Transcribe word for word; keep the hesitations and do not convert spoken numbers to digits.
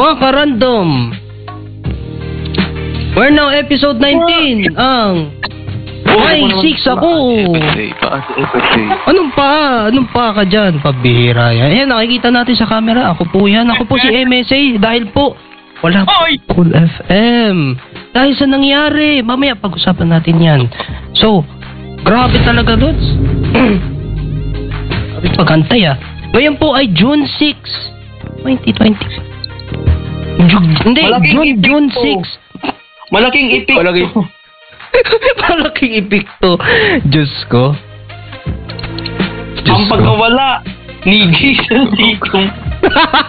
Mga ka-random. We're now episode nineteen. Ang Ay, six ako. Anong pa? Anong pa ka dyan? Pabihira yan. Ayan, nakikita natin sa camera. Ako po yan. Ako po si M S A. Dahil po, wala po Cool F M. Dahil sa nangyari. Mamaya pag-usapan natin yan. So, grabe talaga, Lods. Grabe pagkantay ah. Ngayon po ay June sixth, twenty twenty. Ju- hindi, Malaking June, ipik June po. sixth. Malaking ipik. Malaking Malaking epekto. Diyos ko. Diyos Ang ko. pagkawala ni Jason Tikong.